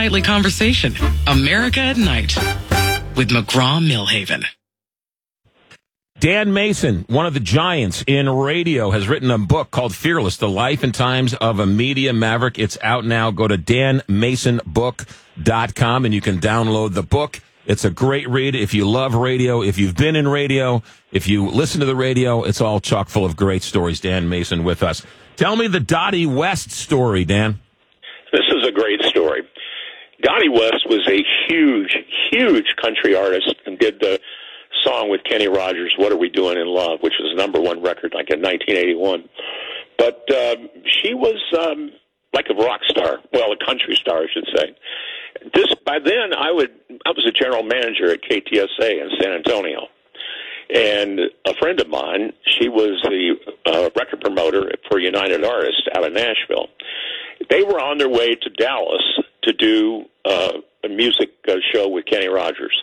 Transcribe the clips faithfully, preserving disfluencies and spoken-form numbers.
nightly conversation. America at Night with McGraw-Millhaven. Dan Mason, one of the giants in radio, has written a book called Fearless, The Life and Times of a Media Maverick. It's out now. Go to dan mason book dot com and you can download the book. It's a great read. If you love radio, if you've been in radio, if you listen to the radio, it's all chock full of great stories. Dan Mason with us. Tell me the Dottie West story, Dan. This is a great story. Dottie West was a huge, huge country artist and did the song with Kenny Rogers, What Are We Doing in Love, which was a number one record like in nineteen eighty-one. But um, she was um, like a rock star, well, a country star, I should say. This by then, I would I was a general manager at K T S A in San Antonio, and a friend of mine, she was the uh, record promoter for United Artists out of Nashville. They were on their way to Dallas to do uh, a music uh, show with Kenny Rogers.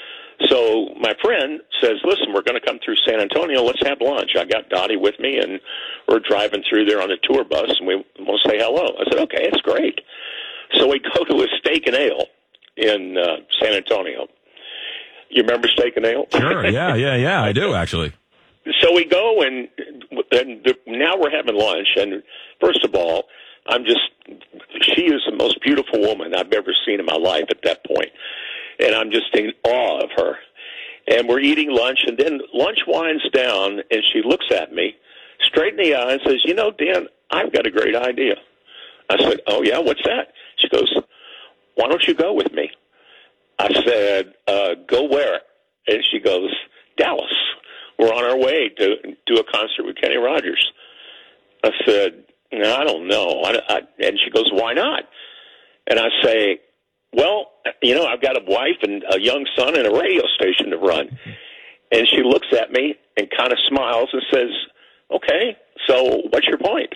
So my friend says, listen, we're going to come through San Antonio. Let's have lunch. I got Dottie with me, and we're driving through there on a tour bus, and we want to say hello. I said, okay, it's great. So we go to a Steak and Ale in uh, San Antonio. You remember Steak and Ale? Sure, yeah, yeah, yeah, I do, actually. So we go, and, and the, now we're having lunch, and first of all, I'm just, she is the most beautiful woman I've ever seen in my life at that point. And I'm just in awe of her. And we're eating lunch, and then lunch winds down, and she looks at me straight in the eye and says, you know, Dan, I've got a great idea. I said, oh, yeah, what's that? She goes, why don't you go with me? I said, uh, go where? And she goes, Dallas. We're on our way to do a concert with Kenny Rogers. I said, no, I don't know. I, I, and she goes, why not? And I say, well, you know, I've got a wife and a young son and a radio station to run. And she looks at me and kind of smiles and says, okay, so what's your point?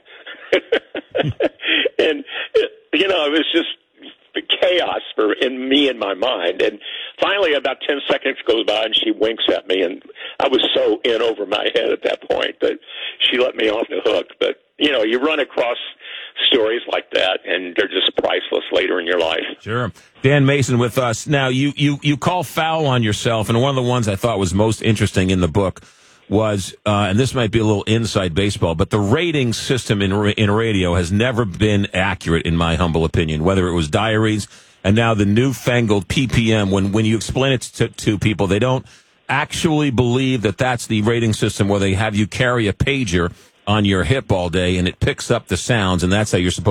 And, you know, it was just chaos for in me in my mind. And finally, about ten seconds goes by, and she winks at me, and I was so in over my head at that point that she let me off the hook. But, you know, you run across stories like that, and they're just priceless later in your life. Sure. Dan Mason with us. Now, you, you, you call foul on yourself, and one of the ones I thought was most interesting in the book was, uh, and this might be a little inside baseball, but the rating system in in radio has never been accurate, in my humble opinion, whether it was diaries and now the newfangled P P M. When, when you explain it to, to people, they don't actually believe that that's the rating system where they have you carry a pager on your hip all day and it picks up the sounds, and that's how you're supposed